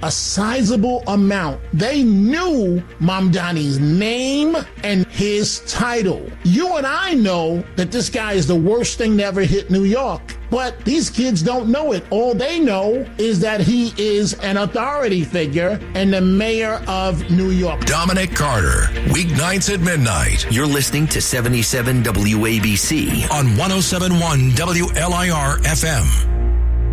a sizable amount. They knew Mamdani's name and his title. You and I know that this guy is the worst thing to ever hit New York. But these kids don't know it. All they know is that he is an authority figure and the mayor of New York. Dominic Carter, weeknights at midnight. You're listening to 77 WABC on 107.1 WLIR FM.